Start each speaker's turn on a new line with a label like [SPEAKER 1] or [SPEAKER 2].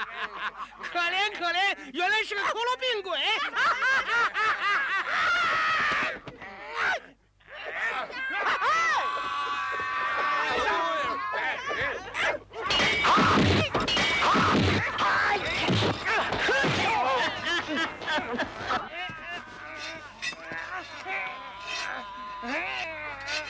[SPEAKER 1] 可怜可怜，原来是个可乐冰鬼。